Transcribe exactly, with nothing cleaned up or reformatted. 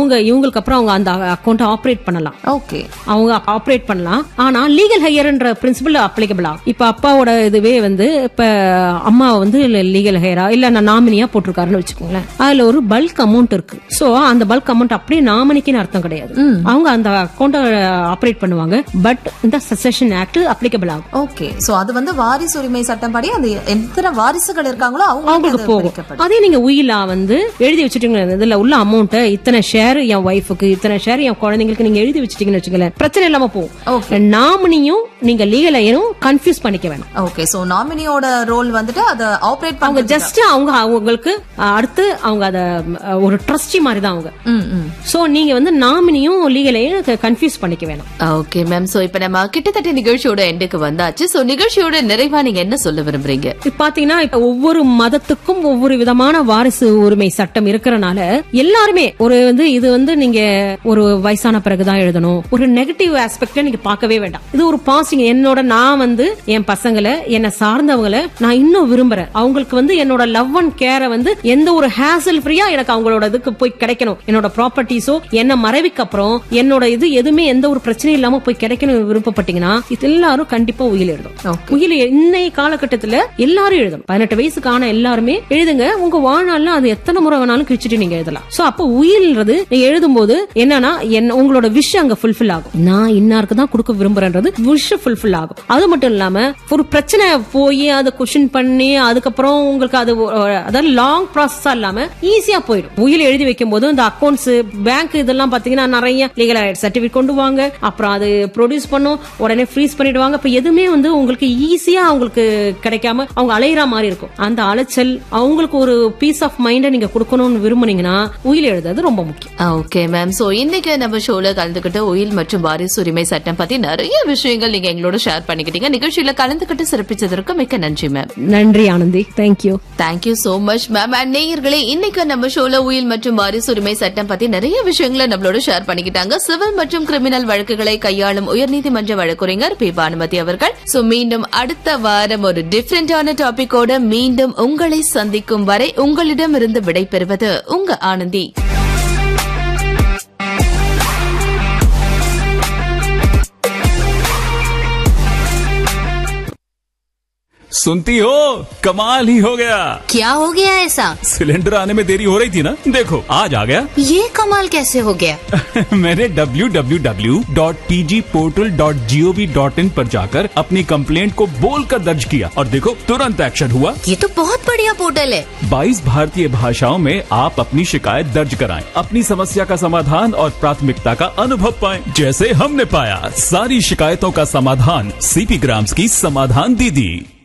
அவங்க இவங்களுக்கு அப்புறம் அவங்க அந்த அக்கௌண்ட் ஆபரேட் பண்ணலாம். ஓகே, அவங்க ஆபரேட் பண்ணலாம். ஆனா லீகல் ஹையர்ன்ற பிரின்சிபல் அப்ளிகபிள் ஆகும். இப்ப அப்பாவோட இதுவே வந்து இப்ப அம்மா வந்து லீகல் ஹையரா இல்ல நான் நாமினியா போட்டிருக்காருன்னு வச்சுக்கோங்களேன். அதுல ஒரு பல்க் அமௌண்ட் இருக்கு. சோ அந்த பல்க் அமௌண்ட் அப்படியே நாமினிக்குன்னு அர்த்தம் கிடையாது. அவங்க அந்த அக்கௌண்ட் ஆபரேட் பண்ணுவாங்க. பட் இந்த சக்சஷன் ஆக்ட் அப்ளிகபிள் ஆகும். ஓகே, சோ அது வந்து வாரிசு உரிமை சட்டம் படி அந்த எத்தனை வாரிசுகள் இருக்காங்களோ அவங்களுக்கு போகும். அதே நீங்க உயிலா வந்து எழுதி வச்சுட்டீங்க, இதுல உள்ள அமௌண்ட் இத்தனை ஷேர் என் ஒய்ஃபுக்கு, இத்தனை ஷேர் என் குழந்தைங்களுக்கு நீங்க எழுதி வச்சுட்டீங்கன்னு வச்சுக்கல, பிரச்சனை இல்லாம போகும். நாமினியும் நீங்க லீகல் ஐயரும் கன்ஃபியூஸ் பண்ணிக்க வேணும். ஓகே, சோ நாமினியோட ரோல் வந்துட்டு அத ஆபரேட் அவங்க ஜஸ்ட் அவங்க அவங்களுக்கு அடுத்து அவங்க அத ஒரு ட்ரஸ்டி மாதிரி தான் அவங்க. சோ நீங்க வந்து நாமினியும் லீகல் ஐயரும் கன்ஃபியூஸ் பண்ணிக்க வேணும். ஓகே மேம், சோ இப்ப நம்ம கிட்டத்தட்ட நிகழ்ச்சியோட எண்டுக்கு வந்தாச்சு. சோ நிகழ்ச்சியோட நிறைவா நீங்க என்ன சொல்ல விரும்புறீங்க? பாத்தீங்கன்னா இப்ப ஒவ்வொரு மதத்துக்கும் ஒவ்வொரு விதமான வாரிசு உரிமை சட்டம் இருக்கிறனால எல்லாருமே ஒரு வந்து இது வந்து நீங்க ஒரு வயசான பிறகுதான் எழுதணும், ஒரு நெகட்டிவ் ஆஸ்பெக்ட் நீங்க பார்க்கவே வேண்டாம். இது ஒரு பாசிட்டிவ். என்னோட நான் வந்து என் பசங்களை என்ன சார்ந்தவங்களை நான் இன்னும் விரும்புறேன். அவங்களுக்கு வந்து என்னோட லவ் அண்ட் கேரை வந்து எந்த ஒரு ஹேசல் ஃப்ரீயா எனக்கு அவங்களோட இதுக்கு போய் கிடைக்கணும். என்னோட ப்ராப்பர்ட்டிஸோ என்ன மறைவுக்கு அப்புறம் என்னோட இது எதுவுமே எந்த ஒரு பிரச்சனையும் இல்லாம போய் கிடைக்கணும் விருப்பப்பட்டீங்கன்னா இது எல்லாரும் கண்டிப்பா உயில் எழுதும். உயில் இன்னைய காலகட்டத்தில் எல்லாரும் எழுதும். பதினெட்டு வயசுக்கான எல்லாருமே எழுதுங்க. உங்க வாழ்நாள்ல அது எத்தனை முறை வேணாலும் கிழிச்சிட்டு நீங்க எழுதலாம். சோ அப்ப உயில்ன்றது நீங்க எழுதும் போது என்னன்னா உங்களோட விஷ் அங்க ஃபுல்ஃபில் ஆகும். நான் இன்னாருக்கு தான் கொடுக்க விரும்புறேன்றது விஷ் ஃபுல்ஃபில் ஆகும். அது மட்டும் இல்லாம ஒரு பிரச்சனை போய் அதை கொஸ்டின் பண்ணி அதுக்கப்புறம் உங்களுக்கு அது அதாவது லாங் ப்ராசஸா இல்லாம ஈஸியா போயிடும். உயில் எழுதி வைக்கும் போது இந்த அக்கௌண்ட்ஸ் பேங்க் இதெல்லாம் பாத்தீங்கன்னா நிறைய லீகல் சர்டிபிகேட் கொண்டு வாங்க, அப்புறம் அது ப்ரொடியூஸ் பண்ணும், உடனே ஃப்ரீஸ் பண்ணிடுவாங்க. இப்ப எதுவுமே வந்து உங்களுக்கு ஈஸியா அவங்களுக்கு கிடைக்காம அவங்க அலையிற மாதிரி இருக்கும். அந்த அலைச்சல் அவங்களுக்கு ஒரு பீஸ் ஆஃப் மைண்ட நீங்க கொடுக்கணும்னு விரும்புனீங்கன்னா உயில் எழுதுறது ரொம்ப முக்கியம். ஓகே மேம், சோ இன்னைக்கு நம்ம ஷோல கலந்துகிட்டு உயில் மற்றும் வாரிசு உரிமை சட்டம் பத்தி நிறைய விஷயங்கள் நீங்க எங்களோட ஷேர் பண்ணிக்கிட்டீங்க. நிகழ்ச்சியில கலந்துகிட்டு சிறப்பிச்சதற்கு மிக்க நன்றி மேம். நன்றி Anandhi. Thank you thank you so much ma'am. And நேயர்களே, இன்னைக்கு நம்ம ஷோல உயில் மற்றும் வாரிசு உரிமை சட்டம் பத்தி நிறைய விஷயங்களை நம்மளோட ஷேர் பண்ணிக்கிட்டாங்க. சிவில் மற்றும் கிரிமினல் வழக்குகளை கையாளும் உயர்நீதிமன்ற வழக்கறிஞர் பி பானுமதி அவர்கள். சோ மீண்டும் அடுத்த வாரம் ஒரு டிஃபரெண்டான டாபிக்கோட மீண்டும் உங்களை சந்திக்கும் வரை உங்களிடமிருந்து விடைபெறுவது உங்க ஆனந்தி. सुनती हो, कमाल ही हो गया। क्या हो गया ऐसा? सिलेंडर आने में देरी हो रही थी ना, देखो आज आ गया। ये कमाल कैसे हो गया? मैंने W W W dot P G portal dot G O V dot in पर जाकर अपनी कंप्लेंट को बोलकर दर्ज किया और देखो तुरंत एक्शन हुआ। ये तो बहुत बढ़िया पोर्टल है। बाईस भारतीय भाषाओं में आप अपनी शिकायत दर्ज कराएं, अपनी समस्या का समाधान और प्राथमिकता का अनुभव पाएं, जैसे हमने पाया। सारी शिकायतों का समाधान सीपी ग्राम्स की समाधान दीदी।